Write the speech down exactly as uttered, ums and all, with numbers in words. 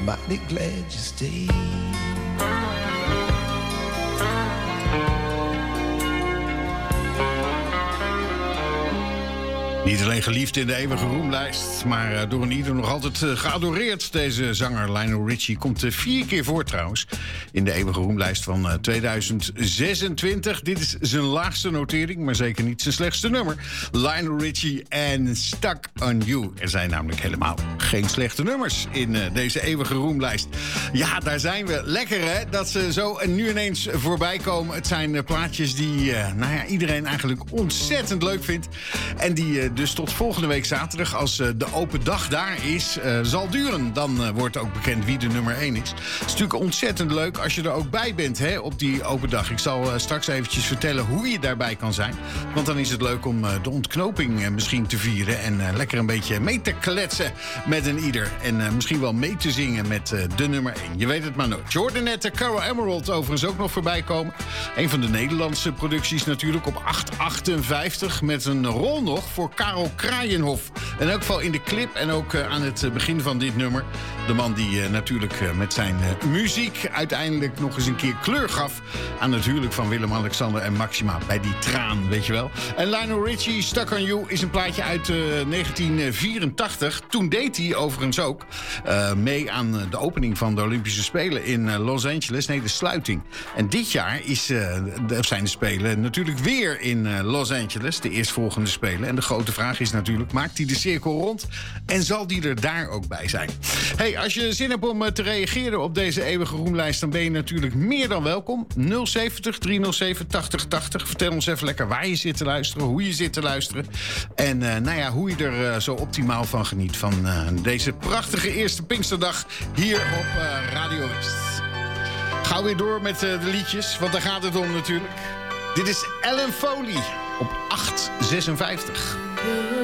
mighty glad you stayed. Niet alleen geliefd in de eeuwige roemlijst, maar uh, door een ieder nog altijd uh, geadoreerd. Deze zanger Lionel Richie komt uh, vier keer voor trouwens in de eeuwige roemlijst van uh, tweeduizend zesentwintig. Dit is zijn laagste notering, maar zeker niet zijn slechtste nummer. Lionel Richie en Stuck on You. Er zijn namelijk helemaal geen slechte nummers in uh, deze eeuwige roemlijst. Ja, daar zijn we. Lekker hè, dat ze zo en nu ineens voorbij komen. Het zijn uh, plaatjes die uh, nou ja, iedereen eigenlijk ontzettend leuk vindt. En die uh, dus tot volgende week zaterdag, als uh, de open dag daar is, uh, zal duren. Dan uh, wordt ook bekend wie de nummer één is. Het is natuurlijk ontzettend leuk als je er ook bij bent hè, op die open dag. Ik zal uh, straks eventjes vertellen hoe je daarbij kan zijn. Want dan is het leuk om uh, de ontknoping uh, misschien te vieren. En uh, lekker een beetje mee te kletsen met een ieder. En uh, misschien wel mee te zingen met uh, de nummer één. Je weet het maar nooit. Je hoorde net de Carol Emerald overigens ook nog voorbij komen. Een van de Nederlandse producties natuurlijk op acht achtenvijftig. Met een rol nog voor Karel Kraaienhof. In elk geval in de clip en ook uh, aan het begin van dit nummer. De man die uh, natuurlijk uh, met zijn uh, muziek uiteindelijk nog eens een keer kleur gaf aan het huwelijk van Willem-Alexander en Maxima. Bij die traan, weet je wel. En Lionel Richie, Stuck on You, is een plaatje uit uh, negentien vierentachtig. Toen deed hij overigens ook uh, mee aan de opening van de Olympische Spelen in uh, Los Angeles. Nee, de sluiting. En dit jaar is, uh, zijn de Spelen natuurlijk weer in uh, Los Angeles. De eerstvolgende Spelen. En de grote vraag is natuurlijk, maakt hij de cirkel rond? En zal die er daar ook bij zijn? Hey, als je zin hebt om uh, te reageren op deze eeuwige roemlijst, dan ben je natuurlijk meer dan welkom. nul zeventig, driehonderdzeven, tachtig tachtig. Vertel ons even lekker waar je zit te luisteren, hoe je zit te luisteren. En uh, nou ja, hoe je er uh, zo optimaal van geniet van uh, deze prachtige eerste Pinksterdag hier op uh, Radio West. Gauw weer door met uh, de liedjes, want daar gaat het om natuurlijk. Dit is Ellen Foley op acht zesenvijftig.